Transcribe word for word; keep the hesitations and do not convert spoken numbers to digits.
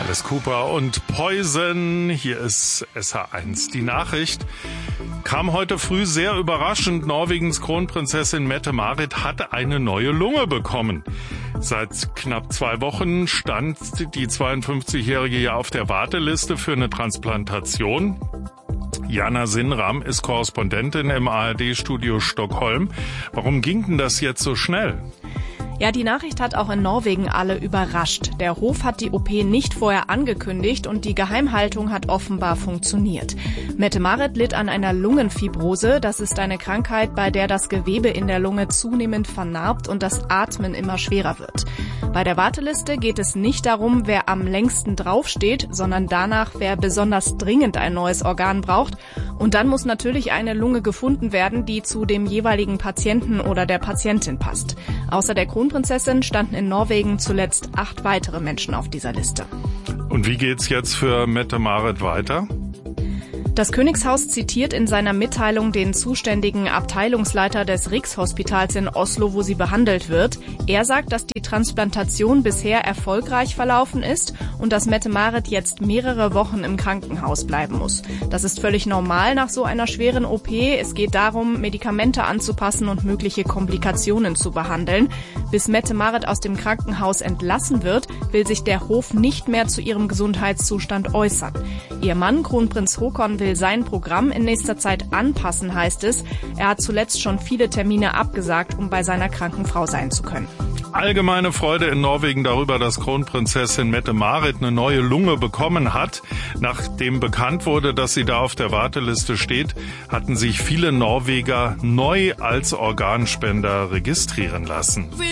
Alice Cooper und Poison, hier ist S H eins. Die Nachricht kam heute früh sehr überraschend. Norwegens Kronprinzessin Mette-Marit hat eine neue Lunge bekommen. Seit knapp zwei Wochen stand die zweiundfünfzigjährige ja auf der Warteliste für eine Transplantation. Jana Sinram ist Korrespondentin im A R D-Studio Stockholm. Warum ging denn das jetzt so schnell? Ja, die Nachricht hat auch in Norwegen alle überrascht. Der Hof hat die O P nicht vorher angekündigt und die Geheimhaltung hat offenbar funktioniert. Mette-Marit litt an einer Lungenfibrose. Das ist eine Krankheit, bei der das Gewebe in der Lunge zunehmend vernarbt und das Atmen immer schwerer wird. Bei der Warteliste geht es nicht darum, wer am längsten draufsteht, sondern danach, wer besonders dringend ein neues Organ braucht. Und dann muss natürlich eine Lunge gefunden werden, die zu dem jeweiligen Patienten oder der Patientin passt. Außer der Kronprinzessin standen in Norwegen zuletzt acht weitere Menschen auf dieser Liste. Und wie geht's jetzt für Mette-Marit weiter? Das Königshaus zitiert in seiner Mitteilung den zuständigen Abteilungsleiter des Rikshospitals in Oslo, wo sie behandelt wird. Er sagt, dass die Transplantation bisher erfolgreich verlaufen ist und dass Mette-Marit jetzt mehrere Wochen im Krankenhaus bleiben muss. Das ist völlig normal nach so einer schweren O P. Es geht darum, Medikamente anzupassen und mögliche Komplikationen zu behandeln. Bis Mette-Marit aus dem Krankenhaus entlassen wird, will sich der Hof nicht mehr zu ihrem Gesundheitszustand äußern. Ihr Mann, Kronprinz Haakon, will sein Programm in nächster Zeit anpassen, heißt es. Er hat zuletzt schon viele Termine abgesagt, um bei seiner kranken Frau sein zu können. Allgemeine Freude in Norwegen darüber, dass Kronprinzessin Mette-Marit eine neue Lunge bekommen hat. Nachdem bekannt wurde, dass sie da auf der Warteliste steht, hatten sich viele Norweger neu als Organspender registrieren lassen.